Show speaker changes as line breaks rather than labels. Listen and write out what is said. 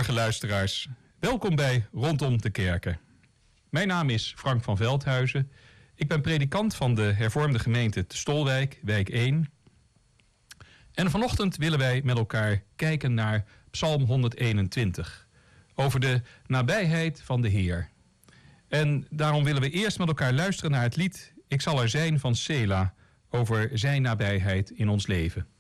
Goedemorgen luisteraars. Welkom bij Rondom de Kerken. Mijn naam is Frank van Veldhuizen. Ik ben predikant van de hervormde gemeente te Stolwijk, wijk 1. En vanochtend willen wij met elkaar kijken naar Psalm 121. Over de nabijheid van de Heer. En daarom willen we eerst met elkaar luisteren naar het lied Ik zal er zijn van Sela. Over zijn nabijheid in ons leven.